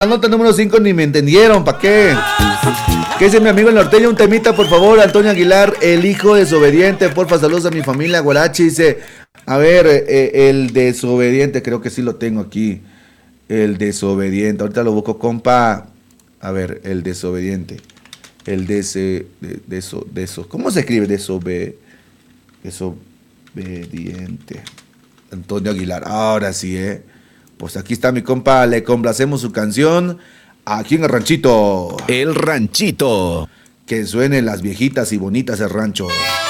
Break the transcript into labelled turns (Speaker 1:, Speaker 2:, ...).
Speaker 1: La nota número 5 ni me entendieron, ¿para qué? ¿Qué dice mi amigo el norteño? Un temita, por favor, Antonio Aguilar, el hijo desobediente, porfa, saludos a mi familia, Guarachi, dice, a ver, el desobediente, creo que sí lo tengo aquí, el desobediente, ahorita lo busco, compa, a ver, el desobediente, ¿cómo se escribe? Desobediente, Antonio Aguilar, ahora sí, pues aquí está mi compa, le complacemos su canción, aquí en el ranchito.
Speaker 2: El ranchito.
Speaker 1: Que suenen las viejitas y bonitas el rancho.